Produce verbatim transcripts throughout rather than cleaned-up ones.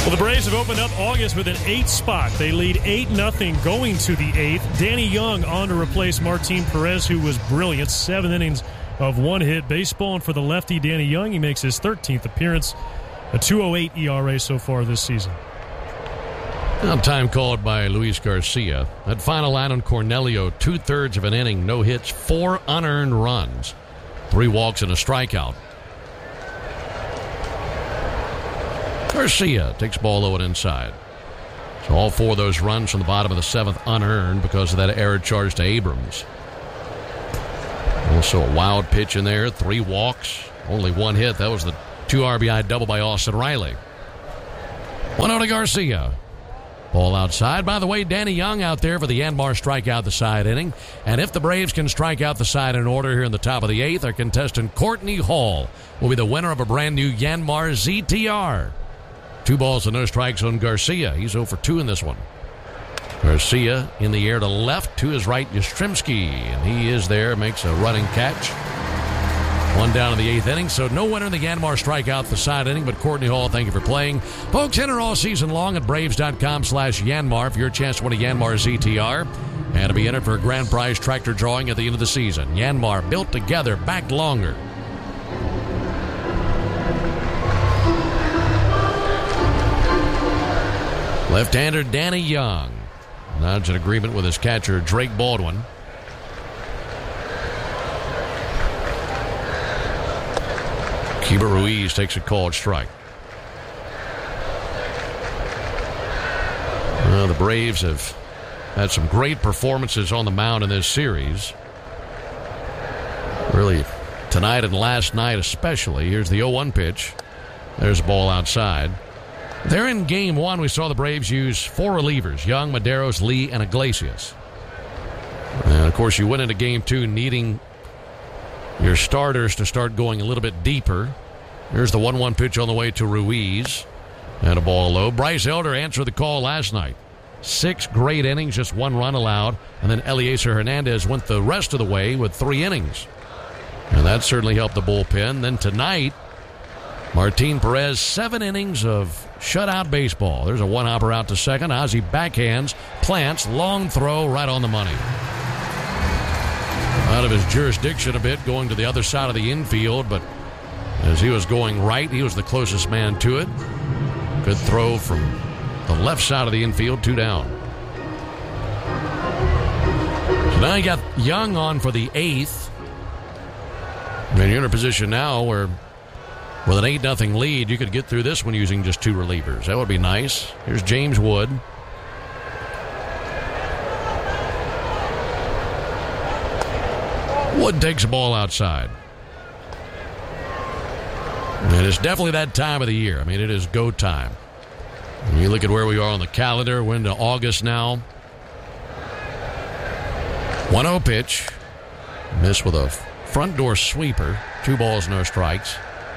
Well, the Braves have opened up August with an eight spot. They lead eight nothing going to the eighth. Danny Young on to replace Martin Perez, who was brilliant. Seven innings of one hit. Baseball, and for the lefty Danny Young, he makes his thirteenth appearance. A two oh eight E R A so far this season. Now time called by Luis Garcia. That final line on Cornelio, two-thirds of an inning, no hits, four unearned runs, three walks and a strikeout. Garcia takes ball low and inside. So all four of those runs from the bottom of the seventh unearned because of that error charge to Abrams. Also a wild pitch in there, three walks, only one hit. That was the two R B I double by Austin Riley. one oh to Garcia. Ball outside. By the way, Danny Young out there for the Yanmar strikeout the side inning. And if the Braves can strike out the side in order here in the top of the eighth, our contestant Courtney Hall will be the winner of a brand new Yanmar Z T R. Two balls and no strikes on Garcia. He's oh for two in this one. Garcia in the air to left, to his right, Yastrzemski. And he is there, makes a running catch. One down in the eighth inning, so no winner in the Yanmar strikeout the side inning, but Courtney Hall, thank you for playing. Folks, enter all season long at Braves.com slash Yanmar for your chance to win a Yanmar Z T R and to be entered for a grand prize tractor drawing at the end of the season. Yanmar, built together, backed longer. Left-hander Danny Young nods in agreement with his catcher Drake Baldwin. Keibert Ruiz takes a called strike. Well, the Braves have had some great performances on the mound in this series. Really, tonight and last night especially. Here's the oh one pitch. There's a ball outside. There in game one, we saw the Braves use four relievers, Young, Maderos, Lee, and Iglesias. And, of course, you went into game two needing your starters to start going a little bit deeper. There's the one one pitch on the way to Ruiz. And a ball low. Bryce Elder answered the call last night. Six great innings, just one run allowed. And then Eliezer Hernandez went the rest of the way with three innings. And that certainly helped the bullpen. Then tonight, Martin Perez, seven innings of shutout baseball. There's a one-hopper out to second. Ozzie backhands, plants, long throw right on the money. Out of his jurisdiction a bit, going to the other side of the infield, but as he was going right, he was the closest man to it. Good throw from the left side of the infield, two down. So now you got Young on for the eighth. And you're in a position now where with an eight nothing lead, you could get through this one using just two relievers. That would be nice. Here's James Wood. Wood takes a ball outside. And it's definitely that time of the year. I mean, it is go time. When you look at where we are on the calendar, we're into August now. one oh pitch. Missed with a front door sweeper. Two balls, no strikes.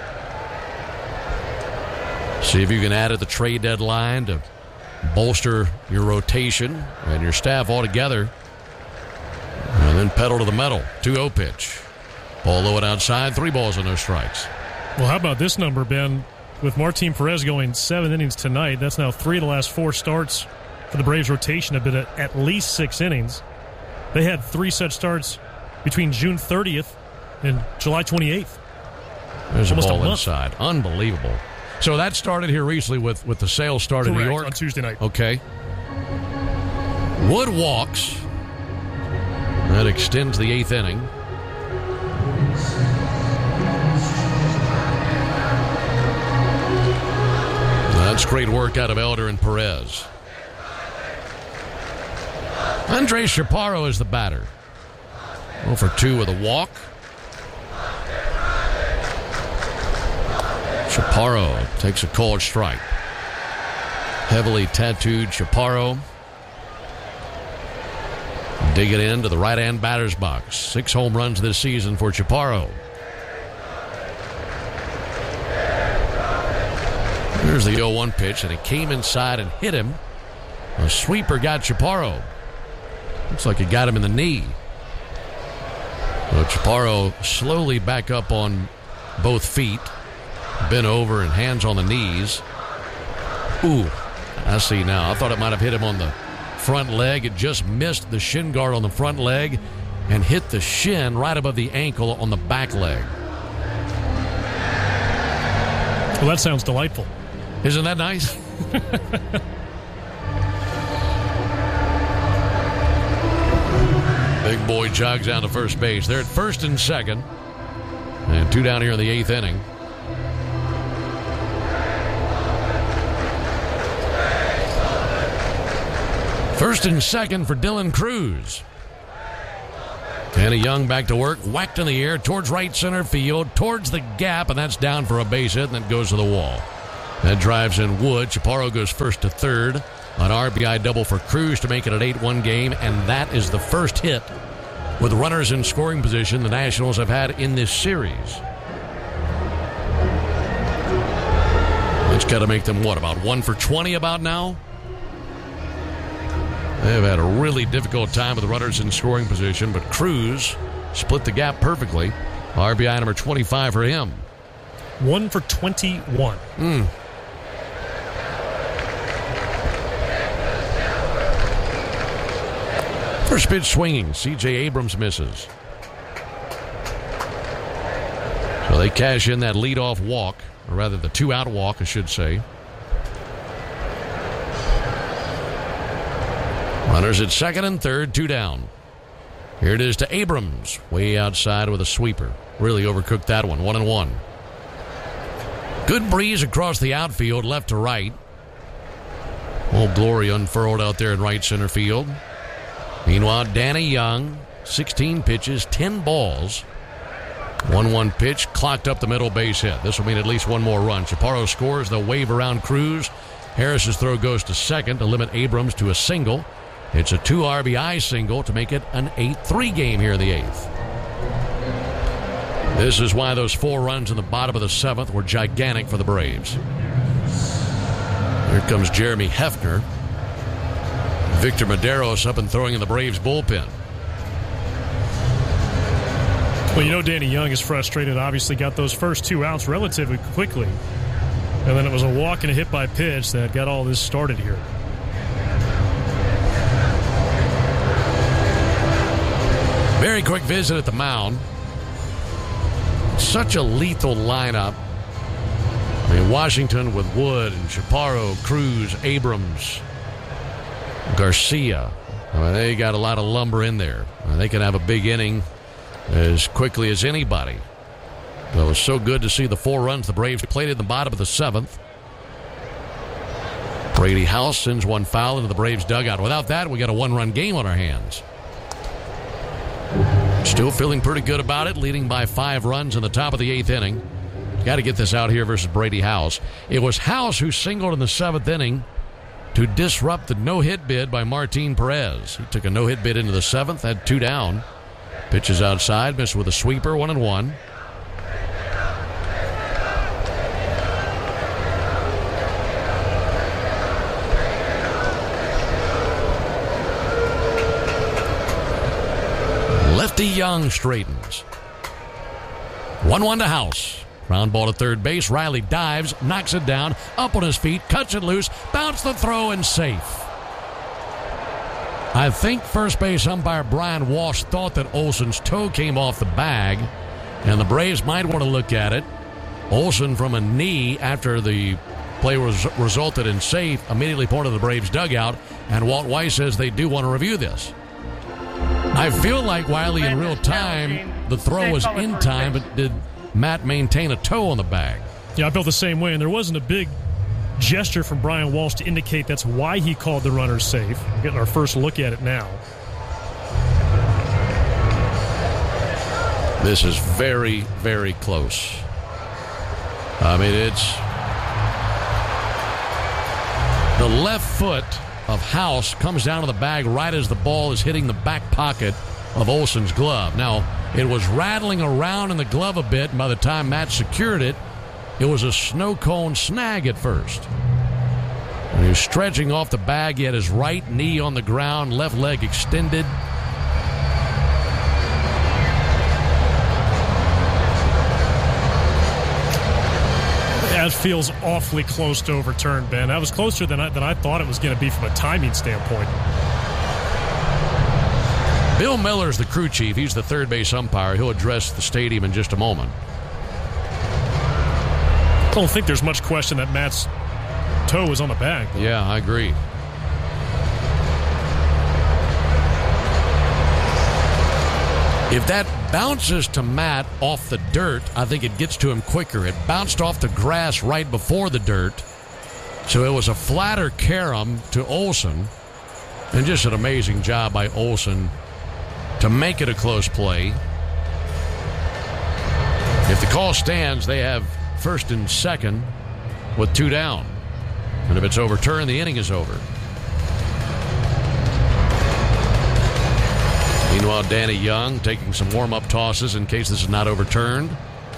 See if you can add at the trade deadline to bolster your rotation and your staff altogether. And then pedal to the metal. two oh pitch. Ball low and outside. Three balls and no strikes. Well, how about this number, Ben? With Martin Perez going seven innings tonight, that's now three of the last four starts for the Braves rotation have been at, at least six innings. They had three such starts between June thirtieth and July twenty-eighth. There's Almost a ball a inside. Unbelievable. So that started here recently with, with the sales start Correct, in New York? On Tuesday night. Okay. Wood walks. That extends the eighth inning. That's great work out of Elder and Perez. Andres Chaparro is the batter. oh for two with a walk. Chaparro takes a called strike. Heavily tattooed Chaparro. Dig it into the right-hand batter's box. Six home runs this season for Chaparro. There's the oh one pitch, and it came inside and hit him. A sweeper got Chaparro. Looks like it got him in the knee. So Chaparro slowly back up on both feet, bent over and hands on the knees. Ooh, I see now. I thought it might have hit him on the front leg. It just missed the shin guard on the front leg and hit the shin right above the ankle on the back leg. Well, that sounds delightful. Isn't that nice? Big boy jogs down to first base. They're at first and second. And two down here in the eighth inning. First and second for Dylan Cruz. Danny Young back to work, whacked in the air towards right center field, towards the gap, and that's down for a base hit, and then goes to the wall. That drives in Wood. Chaparro goes first to third. An R B I double for Cruz to make it an eight one game, and that is the first hit with runners in scoring position the Nationals have had in this series. It's got to make them, what, about one for twenty about now? They've had a really difficult time with runners in scoring position, but Cruz split the gap perfectly. R B I number twenty-five for him. One for twenty-one. Mm. First pitch swinging. C J Abrams misses. So they cash in that leadoff walk, or rather the two-out walk, I should say. Runners at second and third, two down. Here it is to Abrams, way outside with a sweeper. Really overcooked that one, one and one. Good breeze across the outfield, left to right. Old Glory unfurled out there in right center field. Meanwhile, Danny Young, sixteen pitches, ten balls. one one pitch, clocked up the middle base hit. This will mean at least one more run. Chaparro scores, they'll wave around Cruz. Harris's throw goes to second to limit Abrams to a single. It's a two R B I single to make it an eight three game here in the eighth. This is why those four runs in the bottom of the seventh were gigantic for the Braves. Here comes Jeremy Hefner. Victor Medeiros up and throwing in the Braves bullpen. Well, you know Danny Young is frustrated. Obviously got those first two outs relatively quickly. And then it was a walk and a hit by pitch that got all this started here. Very quick visit at the mound. Such a lethal lineup. I mean, Washington with Wood and Chaparro, Cruz, Abrams, Garcia. I mean, they got a lot of lumber in there. I mean, they can have a big inning as quickly as anybody. But it was so good to see the four runs the Braves played in the bottom of the seventh. Brady House sends one foul into the Braves dugout. Without that, we got a one-run game on our hands. Still feeling pretty good about it, leading by five runs in the top of the eighth inning. Got to get this out here versus Brady House. It was House who singled in the seventh inning to disrupt the no-hit bid by Martin Perez. He took a no-hit bid into the seventh, had two down. Pitches outside, missed with a sweeper, one and one. Lefty Young straightens. one one to House. Ground ball to third base. Riley dives, knocks it down, up on his feet, cuts it loose, bounce the throw, and safe. I think first base umpire Brian Walsh thought that Olson's toe came off the bag, and the Braves might want to look at it. Olson from a knee after the play was resulted in safe, immediately pointed to the Braves dugout, and Walt Weiss says they do want to review this. I feel like, Wiley, in real time, the throw was in time, but did Matt maintain a toe on the bag? Yeah, I felt the same way, and there wasn't a big gesture from Brian Walsh to indicate that's why he called the runner safe. We're getting our first look at it now. This is very, very close. I mean, it's the left foot of House comes down to the bag right as the ball is hitting the back pocket of Olson's glove. Now, it was rattling around in the glove a bit, and by the time Matt secured it, it was a snow cone snag at first. And he was stretching off the bag. He had his right knee on the ground, left leg extended. That feels awfully close to overturn, Ben. That was closer than I, than I thought it was going to be from a timing standpoint. Bill Miller's the crew chief. He's the third base umpire. He'll address the stadium in just a moment. I don't think there's much question that Matt's toe was on the bag. Yeah, I agree. If that bounces to Matt off the dirt, I think it gets to him quicker. It bounced off the grass right before the dirt, so it was a flatter carom to Olson. And just an amazing job by Olson to make it a close play. If the call stands, they have first and second with two down. And if it's overturned, the inning is over. Meanwhile, Danny Young taking some warm-up tosses in case this is not overturned.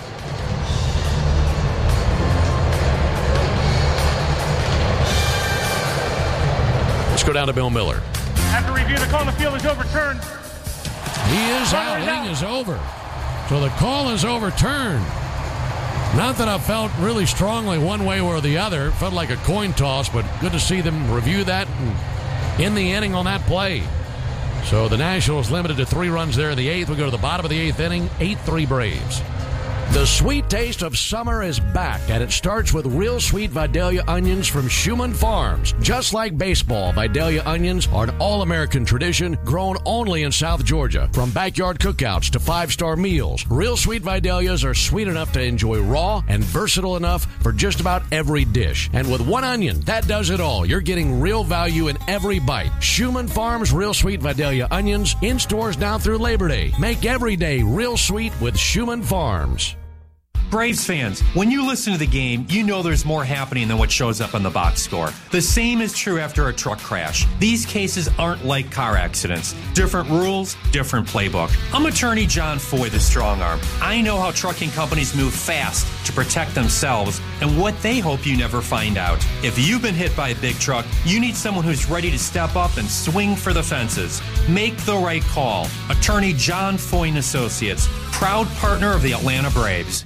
Let's go down to Bill Miller. After review, the call on the field is overturned. He is out. Inning is over. So the call is overturned. Not that I felt really strongly one way or the other. It felt like a coin toss, but good to see them review that and in the inning on that play. So the Nationals limited to three runs there in the eighth. We go to the bottom of the eighth inning, eight three Braves. The sweet taste of summer is back, and it starts with real sweet Vidalia onions from Schumann Farms. Just like baseball, Vidalia onions are an all-American tradition grown only in South Georgia. From backyard cookouts to five-star meals, real sweet Vidalias are sweet enough to enjoy raw and versatile enough for just about every dish. And with one onion, that does it all. You're getting real value in every bite. Schumann Farms Real Sweet Vidalia onions in stores now through Labor Day. Make every day real sweet with Schumann Farms. Braves fans, when you listen to the game, you know there's more happening than what shows up on the box score. The same is true after a truck crash. These cases aren't like car accidents. Different rules, different playbook. I'm attorney John Foy, the strong arm. I know how trucking companies move fast to protect themselves and what they hope you never find out. If you've been hit by a big truck, you need someone who's ready to step up and swing for the fences. Make the right call. Attorney John Foy and Associates, proud partner of the Atlanta Braves.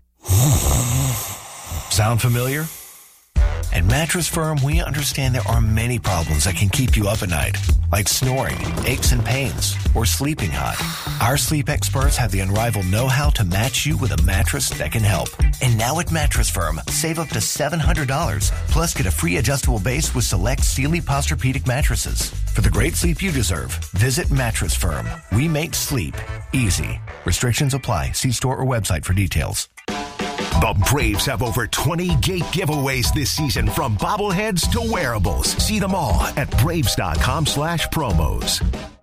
Sound familiar? At Mattress Firm, we understand there are many problems that can keep you up at night, like snoring, aches and pains, or sleeping hot. Our sleep experts have the unrivaled know-how to match you with a mattress that can help. And now at Mattress Firm, save up to seven hundred dollars, plus get a free adjustable base with select Sealy Posturepedic mattresses. For the great sleep you deserve, visit Mattress Firm. We make sleep easy. Restrictions apply. See store or website for details. The Braves have over twenty gate giveaways this season, from bobbleheads to wearables. See them all at braves.com slash promos.